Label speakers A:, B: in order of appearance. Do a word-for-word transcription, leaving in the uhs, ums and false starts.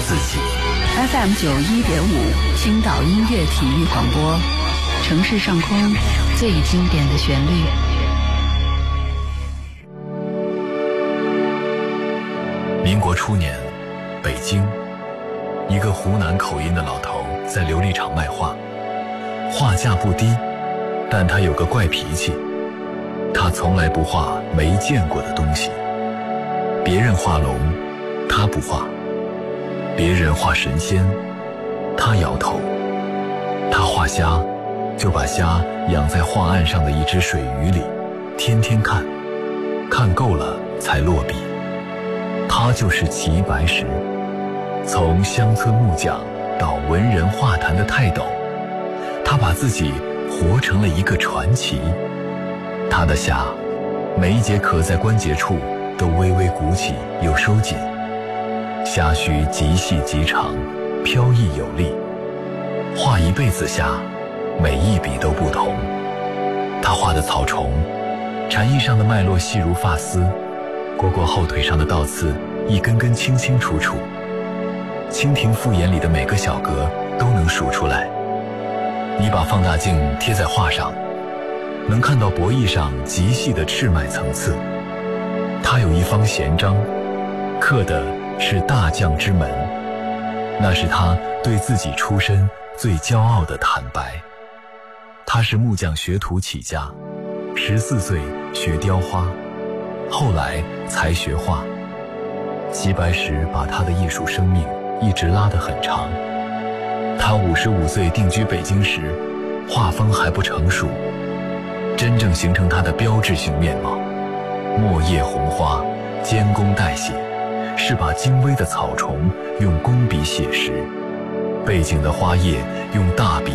A: 自己。
B: F M 九一点五，青岛音乐体育广播，城市上空最经典的旋律。
A: 民国初年，北京，一个湖南口音的老头在琉璃厂卖画，画价不低，但他有个怪脾气，他从来不画没见过的东西。别人画龙，他不画；别人画神仙，他摇头；他画虾，就把虾养在画案上的一只水鱼里，天天看，看够了才落笔。他就是齐白石，从乡村木匠到文人画坛的泰斗，他把自己活成了一个传奇。他的虾，每一节壳在关节处都微微鼓起又收紧，虾须极细极长，飘逸有力。画一辈子虾，每一笔都不同。他画的草虫，蝉翼上的脉络细如发丝，蝈蝈后腿上的倒刺一根根清清楚楚，蜻蜓复眼里的每个小格都能数出来。你把放大镜贴在画上，能看到薄翼上极细的赤脉层次。他有一方闲章，刻的是大将之门，那是他对自己出身最骄傲的坦白。他是木匠学徒起家，十四岁学雕花，后来才学画。齐白石把他的艺术生命一直拉得很长。他五十五岁定居北京时，画风还不成熟，真正形成他的标志性面貌。墨叶红花，监工代写，是把精微的草虫用工笔写实，背景的花叶用大笔